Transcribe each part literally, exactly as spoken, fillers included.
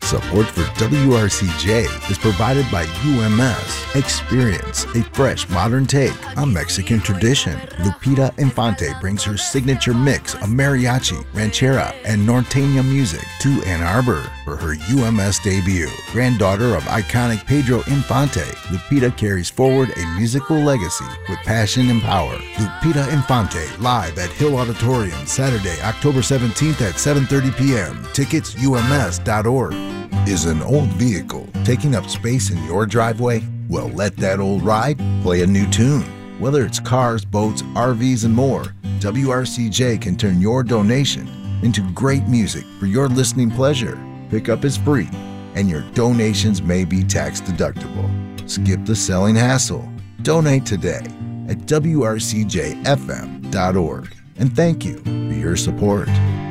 Support for W R C J is provided by U M S. Experience a fresh, modern take on Mexican tradition. Lupita Infante brings her signature mix of mariachi, ranchera, and norteña music to Ann Arbor for her U M S debut. Granddaughter of iconic Pedro Infante, Lupita carries forward a musical legacy with passion and power. Lupita Infante live at Hill Auditorium Saturday, October seventeenth at seven thirty p.m. Tickets U M S dot org. Is an old vehicle taking up space in your driveway? Well, let that old ride play a new tune. Whether it's cars, boats, R Vs, and more, W R C J can turn your donation into great music for your listening pleasure. Pickup is free, and your donations may be tax deductible. Skip the selling hassle. Donate today at W R C J F M dot org. And thank you for your support.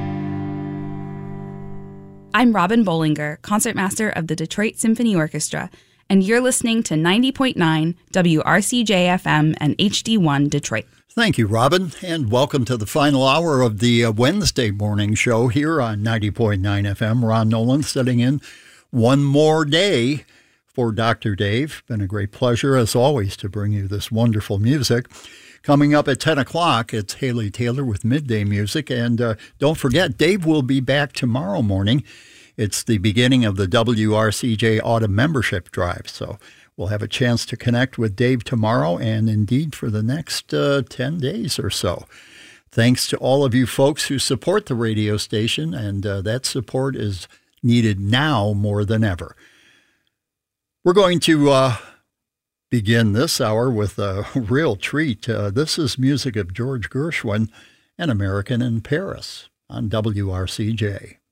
I'm Robin Bollinger, concertmaster of the Detroit Symphony Orchestra, and you're listening to ninety point nine W R C J F M and H D one Detroit. Thank you, Robin, and welcome to the final hour of the uh, Wednesday morning show here on ninety point nine F M. Ron Nolan sitting in one more day for Doctor Dave. Been a great pleasure, as always, to bring you this wonderful music. Coming up at ten o'clock, it's Haley Taylor with Midday Music. And uh, don't forget, Dave will be back tomorrow morning. It's the beginning of the W R C J Autumn Membership Drive. So we'll have a chance to connect with Dave tomorrow and indeed for the next uh, ten days or so. Thanks to all of you folks who support the radio station, and uh, that support is needed now more than ever. We're going to uh, begin this hour with a real treat. Uh, this is music of George Gershwin, An American in Paris on W R C J.